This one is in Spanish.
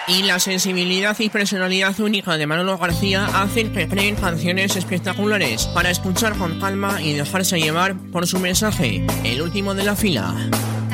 Y la sensibilidad y personalidad única de Manolo García hacen que creen canciones espectaculares para escuchar con calma y dejarse llevar por su mensaje, el último de la fila.